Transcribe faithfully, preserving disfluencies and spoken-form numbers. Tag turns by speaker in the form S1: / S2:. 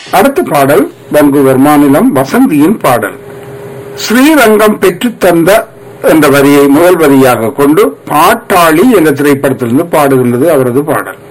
S1: அடுத்த பாடல் வன்கூவர் மாநிலம் வசந்தியின் பாடல். ஸ்ரீரங்கம் பெற்றுத் தந்த என்ற வரியை முதல் வரியாக கொண்டு பாட்டாளி என்ற திரைப்படத்திலிருந்து பாடுகின்றது அவரது பாடல்.